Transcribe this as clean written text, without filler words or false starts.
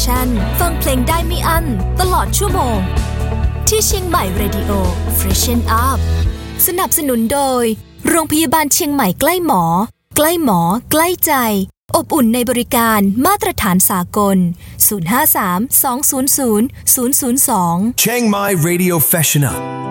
Fashion ฟังเพลงได้ไม่อั้นตลอดชั่วโมงที่เชียงใหม่ Radio Freshen Up สนับสนุนโดยโรงพยาบาลเชียงใหม่ใกล้หมอใกล้หมอใกล้ใจอบอุ่นในบริการมาตรฐานสากล053 200 002 Chiang Mai Radio Fashion Up